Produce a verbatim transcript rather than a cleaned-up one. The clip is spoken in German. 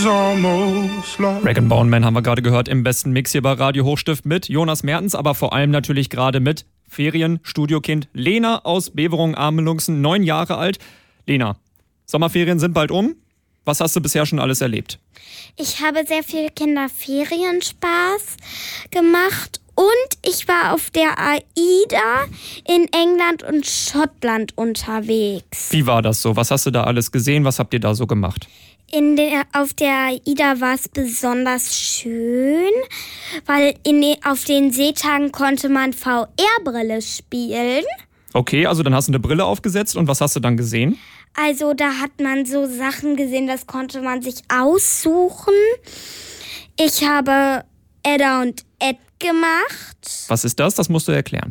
Rag and Bone Man haben wir gerade gehört im besten Mix hier bei Radio Hochstift mit Jonas Mertens, aber vor allem natürlich gerade mit Ferien-Studiokind Lena aus Beverungen-Amelungsen, neun Jahre alt. Lena, Sommerferien sind bald um. Was hast du bisher schon alles erlebt? Ich habe sehr viel Kinderferienspaß gemacht und ich war auf der AIDA in England und Schottland unterwegs. Wie war das so? Was hast du da alles gesehen? Was habt ihr da so gemacht? In der, auf der AIDA war es besonders schön, weil in, auf den Seetagen konnte man V R-Brille spielen. Okay, also dann hast du eine Brille aufgesetzt und was hast du dann gesehen? Also da hat man so Sachen gesehen, das konnte man sich aussuchen. Ich habe Edda und Ed gemacht. Was ist das? Das musst du erklären.